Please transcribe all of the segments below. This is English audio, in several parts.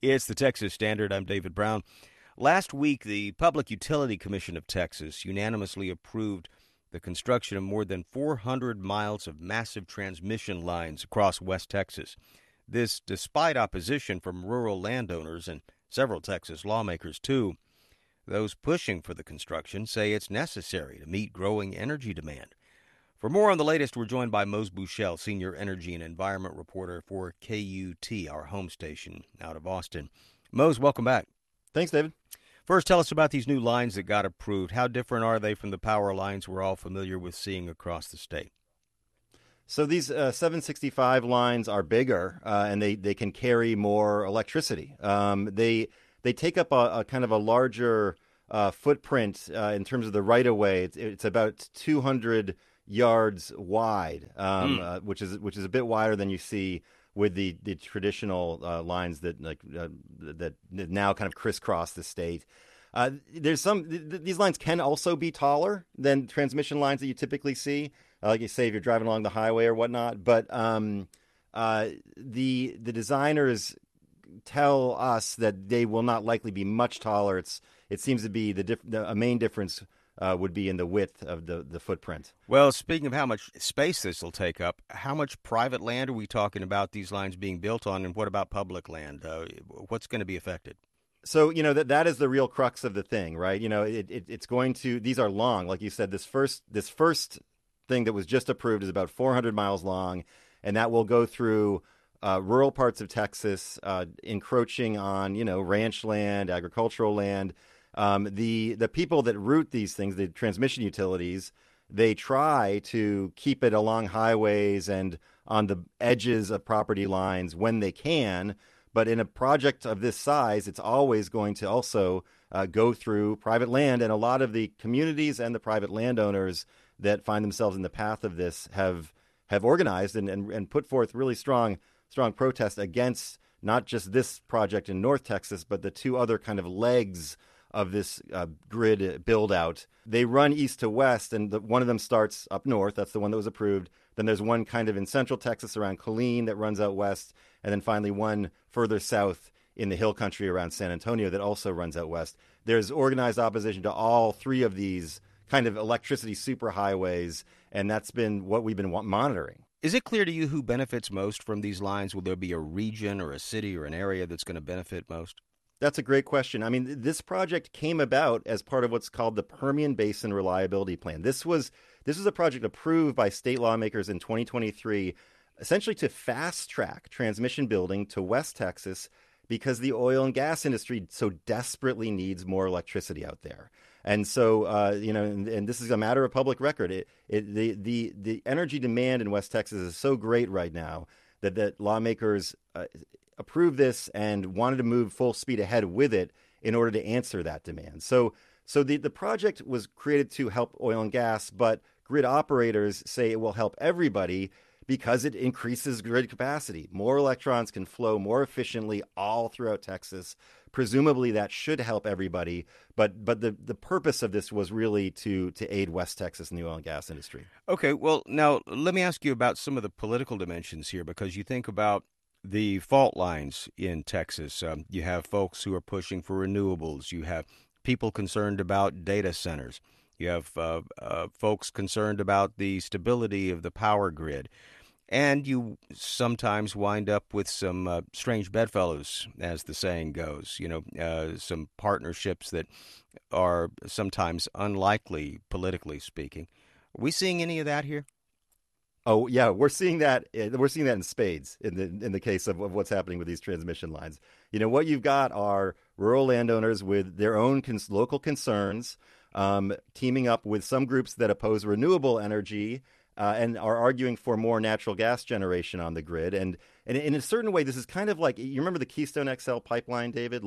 It's the Texas Standard. I'm David Brown. Last week, the Public Utility Commission of Texas unanimously approved the construction of more than 400 miles of massive transmission lines across West Texas. This despite opposition from rural landowners and several Texas lawmakers, too. Those pushing for the construction say it's necessary to meet growing energy demand. For more on the latest, we're joined by Mose Buchel, Senior Energy and Environment Reporter for KUT, our home station out of Austin. Mose, welcome back. Thanks, David. First, tell us about these new lines that got approved. How different are they from the power lines we're all familiar with seeing across the state? So these 765 lines are bigger, and they can carry more electricity. They take up a kind of a larger footprint in terms of the right-of-way. It's about 200 yards wide, which is a bit wider than you see with the traditional lines that that now kind of crisscross the state. These lines can also be taller than transmission lines that you typically see, like you say if you're driving along the highway or whatnot. But the designers tell us that they will not likely be much taller. It seems to be a main difference would be in the width of the footprint. Well, speaking of how much space this will take up, how much private land are we talking about these lines being built on, and what about public land? What's going to be affected? So, that is the real crux of the thing, right? It's going to, these are long. Like you said, this first thing that was just approved is about 400 miles long, and that will go through rural parts of Texas, encroaching on, ranch land, agricultural land. The people that route these things, the transmission utilities, they try to keep it along highways and on the edges of property lines when they can. But in a project of this size, it's always going to also go through private land. And a lot of the communities and the private landowners that find themselves in the path of this have organized and put forth really strong protest against not just this project in North Texas, but the two other kind of legs of this grid build-out. They run east to west, and one of them starts up north. That's the one that was approved. Then there's one kind of in central Texas around Killeen that runs out west, and then finally one further south in the hill country around San Antonio that also runs out west. There's organized opposition to all three of these kind of electricity superhighways, and that's been what we've been monitoring. Is it clear to you who benefits most from these lines? Will there be a region or a city or an area that's going to benefit most? That's a great question. I mean, this project came about as part of what's called the Permian Basin Reliability Plan. This was a project approved by state lawmakers in 2023, essentially to fast-track transmission building to West Texas because the oil and gas industry so desperately needs more electricity out there. And so, and this is a matter of public record. The energy demand in West Texas is so great right now that lawmakers approved this and wanted to move full speed ahead with it in order to answer that demand. So the project was created to help oil and gas, but grid operators say it will help everybody because it increases grid capacity. More electrons can flow more efficiently all throughout Texas. Presumably that should help everybody, but the purpose of this was really to aid West Texas and the oil and gas industry. Okay, well, now let me ask you about some of the political dimensions here, because you think about the fault lines in Texas. You have folks who are pushing for renewables. You have people concerned about data centers. You have folks concerned about the stability of the power grid. And you sometimes wind up with some strange bedfellows, as the saying goes, some partnerships that are sometimes unlikely, politically speaking. Are we seeing any of that here? Oh, yeah, we're seeing that. We're seeing that in spades in the case of what's happening with these transmission lines. What you've got are rural landowners with their own local concerns, teaming up with some groups that oppose renewable energy and are arguing for more natural gas generation on the grid. And in a certain way, this is kind of like, you remember the Keystone XL pipeline, David?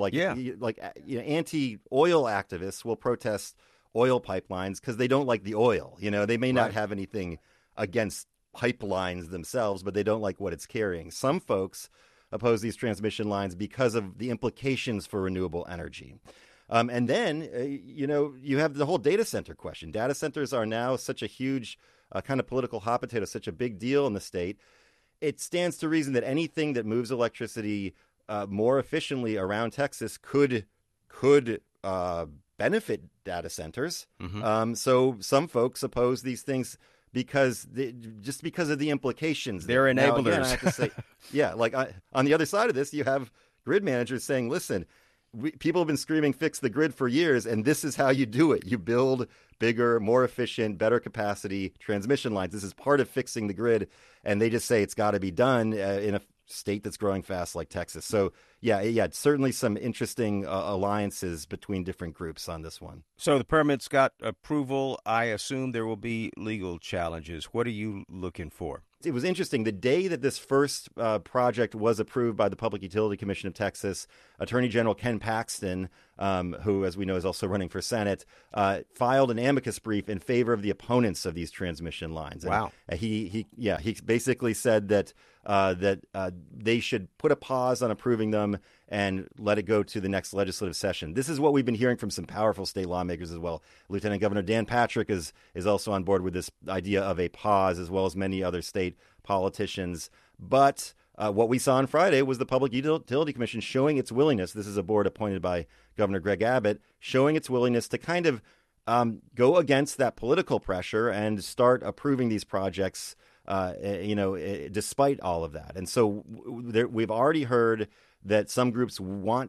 Anti-oil activists will protest oil pipelines because they don't like the oil. They may not have anything against pipelines themselves, but they don't like what it's carrying. Some folks oppose these transmission lines because of the implications for renewable energy. And then, you have the whole data center question. Data centers are now such a huge kind of political hot potato, such a big deal in the state. It stands to reason that anything that moves electricity more efficiently around Texas could benefit data centers. So some folks oppose these things just because of the implications. They're enablers. Now, again, I have to say, yeah, like on the other side of this, you have grid managers saying, listen, people have been screaming, fix the grid for years, and this is how you do it. You build bigger, more efficient, better capacity transmission lines. This is part of fixing the grid, and they just say it's got to be done in a state that's growing fast like Texas. So, yeah, certainly some interesting alliances between different groups on this one. So the permits got approval. I assume there will be legal challenges. What are you looking for? It was interesting. The day that this first project was approved by the Public Utility Commission of Texas, Attorney General Ken Paxton, who, as we know, is also running for Senate, filed an amicus brief in favor of the opponents of these transmission lines. Wow. And he basically said that they should put a pause on approving them and let it go to the next legislative session. This is what we've been hearing from some powerful state lawmakers as well. Lieutenant Governor Dan Patrick is also on board with this idea of a pause, as well as many other state politicians. But what we saw on Friday was the Public Utility Commission showing its willingness. This is a board appointed by Governor Greg Abbott, showing its willingness to kind of go against that political pressure and start approving these projects, despite all of that. And so we've already heard that some groups want